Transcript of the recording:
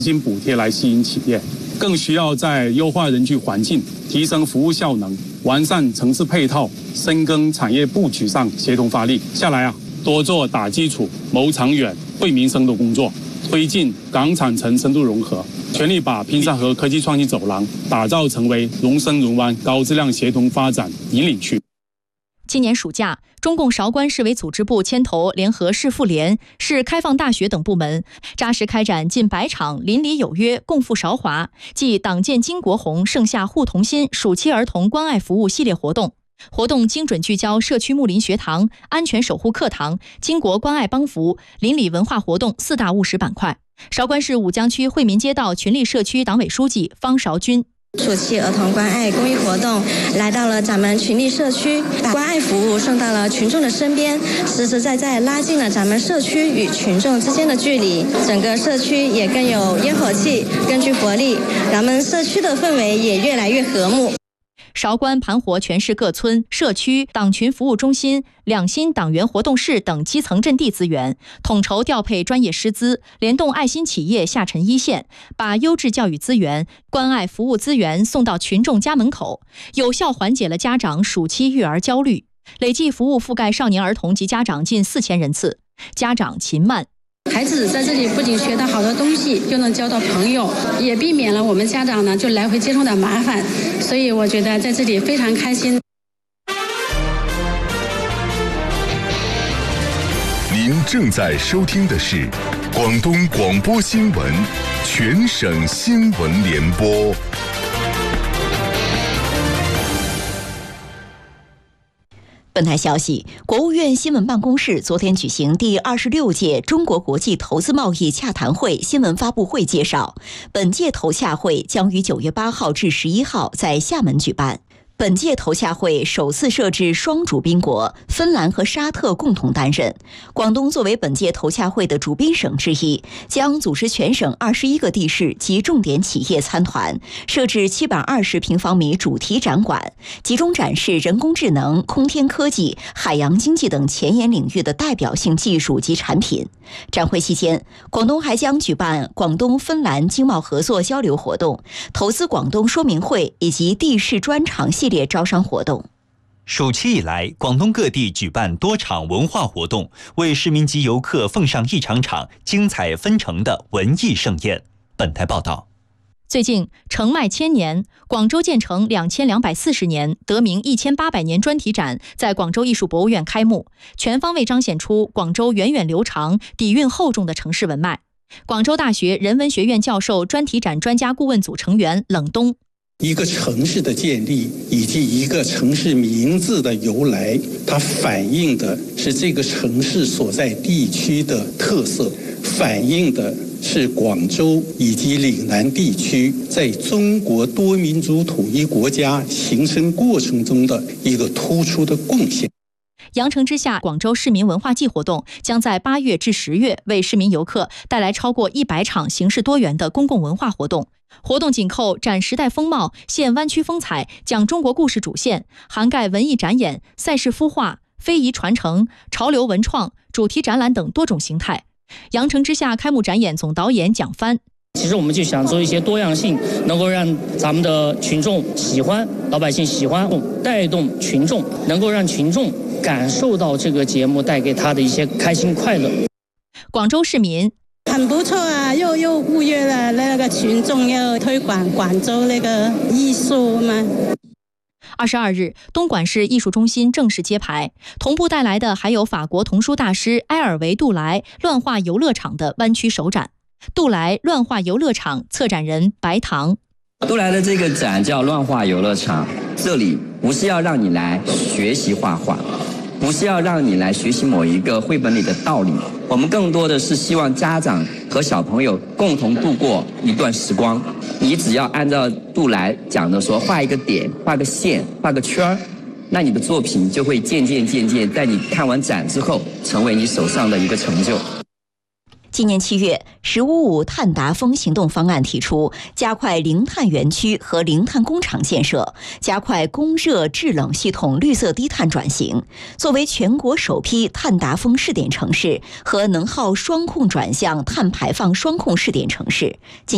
金补贴来吸引企业，更需要在优化人居环境、提升服务效能、完善城市配套、深耕产业布局上协同发力。下来多做打基础、谋长远、惠民生的工作，推进港产城深度融合，全力把滨沙河科技创新走廊打造成为荣升荣湾高质量协同发展引领区。 今年暑假，中共韶关市委组织部牵头联合市妇联、市开放大学等部门，扎实开展近100场邻里有约、共赴韶华暨党建巾帼红、盛夏护同心暑期儿童关爱服务系列活动。活动精准聚焦社区睦邻学堂、安全守护课堂、巾帼关爱帮扶、邻里文化活动4大务实板块。韶关市五江区惠民街道群力社区党委书记方韶军。 暑期儿童关爱公益活动来到了咱们群力社区，把关爱服务送到了群众的身边，实实在在拉近了咱们社区与群众之间的距离，整个社区也更有烟火气，更具活力，咱们社区的氛围也越来越和睦。 韶关盘活全市各村、社区、党群服务中心、两心党员活动室等基层阵地资源，统筹调配专业师资，联动爱心企业下沉一线，把优质教育资源、关爱服务资源送到群众家门口，有效缓解了家长暑期育儿焦虑。累计服务覆盖少年儿童及家长近4000人次。家长秦曼。 孩子在这里不仅学到好多东西，又能交到朋友，也避免了我们家长呢就来回接送的麻烦，所以我觉得在这里非常开心。 您正在收听的是广东广播新闻全省新闻联播。 本台消息，国务院新闻办公室昨天举行第26届中国国际投资贸易洽谈会新闻发布会介绍，本届投洽会将于9月8号至11号在厦门举办。本届投洽会首次设置双主宾国，芬兰和沙特共同担任。广东作为本届投洽会的主宾省之一，将组织全省21个地市及重点企业参团，设置720平方米主题展馆，集中展示人工智能、空天科技、海洋经济等前沿领域的代表性技术及产品。展会期间，广东还将举办广东芬兰经贸合作交流活动、投资广东说明会以及地市专场系列招商活动。 暑期以来，广东各地举办多场文化活动，为市民及游客奉上一场场精彩纷呈的文艺盛宴。本台报道。 最近，澄迈千年、广州建成2240年得名1800年专题展在广州艺术博物院开幕，全方位彰显出广州源远流长、底蕴厚重的城市文脉。广州大学人文学院教授、专题展专家顾问组成员冷东。 一个城市的建立以及一个城市名字的由来，它反映的是这个城市所在地区的特色，反映的是广州以及岭南地区在中国多民族统一国家形成过程中的一个突出的贡献。 羊城之下广州市民文化季活动将在8月至10月为市民游客带来超过100场形式多元的公共文化活动。活动紧扣展时代风貌、现湾区风采、讲中国故事主线，涵盖文艺展演、赛事孵化、非遗传承、潮流文创、主题展览等多种形态。羊城之下开幕展演总导演蒋帆。 其实我们就想做一些多样性，能够让咱们的群众喜欢，老百姓喜欢，带动群众，能够让群众感受到这个节目带给他的一些开心快乐。 广州市民很不错啊，又呼吁了那个群众要推广广州那个艺术嘛。 22日，东莞市艺术中心正式揭牌，同步带来的还有法国童书大师埃尔维·杜莱乱画游乐场的湾区首展。杜莱乱画游乐场策展人白糖。 杜莱的这个展叫乱画游乐场，这里不是要让你来学习画画，不是要让你来学习某一个绘本里的道理，我们更多的是希望家长和小朋友共同度过一段时光。你只要按照杜莱讲的说，画一个点，画个线，画个圈，那你的作品就会渐渐在你看完展之后成为你手上的一个成就。 今年7月，“15+5”碳达峰行动方案提出，加快零碳园区和零碳工厂建设，加快供热制冷系统绿色低碳转型。作为全国首批碳达峰试点城市和能耗双控转向碳排放双控试点城市，